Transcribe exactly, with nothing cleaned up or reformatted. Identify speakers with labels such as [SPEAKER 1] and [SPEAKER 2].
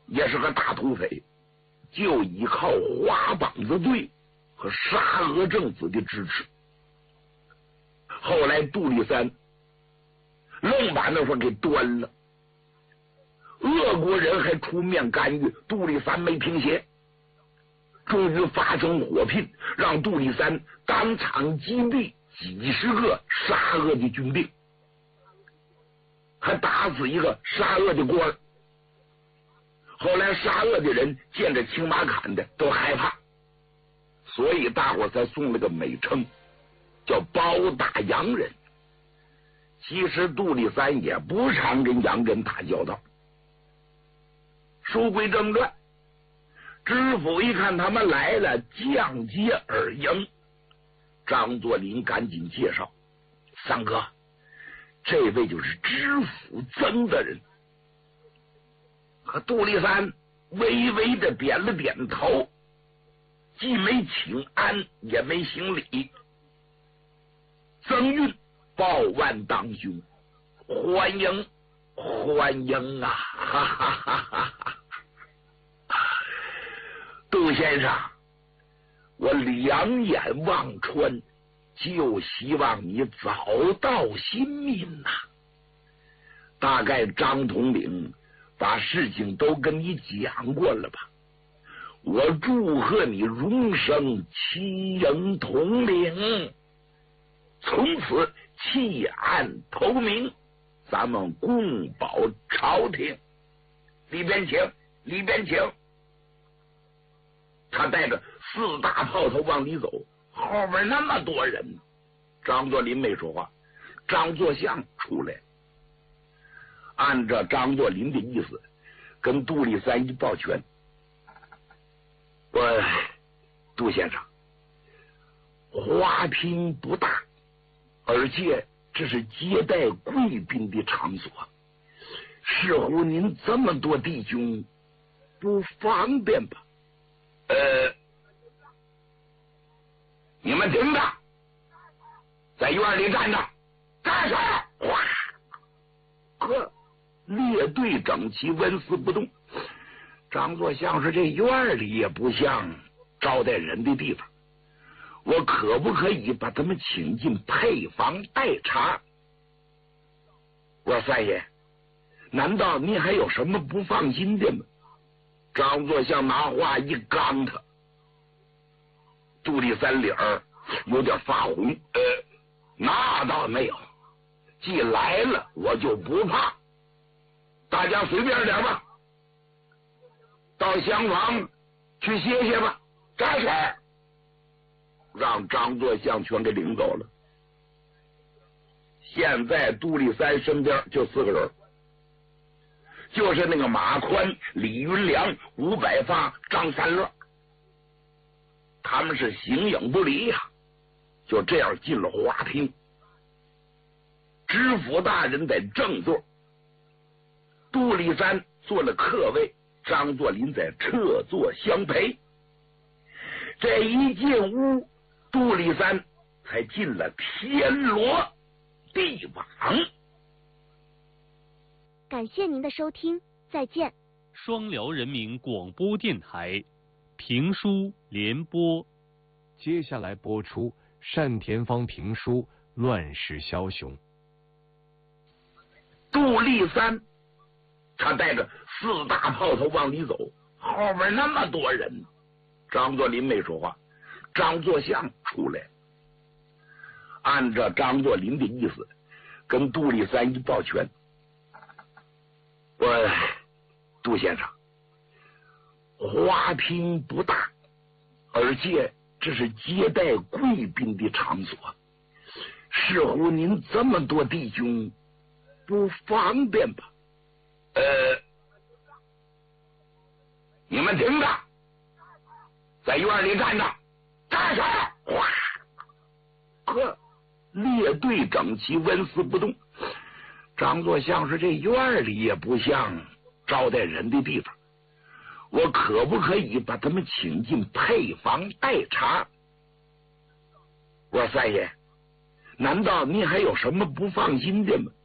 [SPEAKER 1] 也是个大土匪，就依靠花帮子队和沙俄政府的支持。后来杜立三愣把那说给端了，俄国人还出面干预，杜立三没停歇，终于发生火拼，让杜立三当场击毙几十个沙俄的军兵，还打死一个沙俄的官。后来沙俄的人见着青马坎的都害怕，所以大伙才送了个美称，叫包大洋人。其实杜立三也不常跟洋人打交道。书归正传，知府一看他们来了，降阶而迎。张作霖赶紧介绍：三哥，这位就是知府曾的人。可杜立三微微的点了点头，既没请安也没行礼。曾运报万当兄，欢迎欢迎啊！哈哈哈哈哈！杜先生，我两眼望穿，就希望你早到新民呐、啊。大概张统领把事情都跟你讲过了吧？我祝贺你荣升七营统领，从此弃暗投明，咱们共保朝廷。里边请，里边请。他带着四大炮头往里走，后边那么多人。张作霖没说话，张作相出来，按照张作霖的意思跟杜立三一抱拳：我杜先生，花厅不大，而且这是接待贵宾的场所，似乎您这么多弟兄不方便吧？呃，你们听着，在院里站着，站上！哗，呵，列队整齐，纹丝不动。张作相是这院里也不像招待人的地方，我可不可以把他们请进配房待茶？我说三爷，难道您还有什么不放心的吗？张作相拿话一刚他，杜立三脸儿有点发红。呃，那倒没有，既来了我就不怕，大家随便点吧，到厢房去歇歇吧。站起，让张作相全给领走了。现在杜立三身边就四个人，就是那个马宽、李云良、吴百发、张三乐，他们是形影不离呀、啊。就这样进了花厅，知府大人在正座，杜立三坐了客位，张作霖在侧座相陪。这一进屋，杜立三才进了天罗地网。
[SPEAKER 2] 感谢您的收听，再见。
[SPEAKER 3] 双辽人民广播电台评书联播，
[SPEAKER 4] 接下来播出单田芳评书《乱世枭雄》。
[SPEAKER 1] 杜立三他带着四大炮头往里走，后边那么多人。张作霖没说话，张作相出来，按照张作霖的意思跟杜立三一抱拳：我杜先生，花厅不大，而且这是接待贵宾的场所，似乎您这么多弟兄不方便吧？呃，你们听着，在院里站着，站上！哗，呵，列队整齐，纹丝不动。张作相是这院里也不像招待人的地方，我可不可以把他们请进配房待茶？我说三爷，难道您还有什么不放心的吗？